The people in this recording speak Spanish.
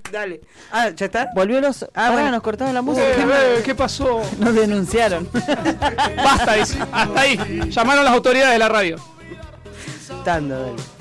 Dale. Ah, ¿ya está? Volvió los... bueno. Nos cortaron la música. ¿Qué pasó? Nos denunciaron. Basta, dice. Hasta ahí. Llamaron las autoridades de la radio. Dale.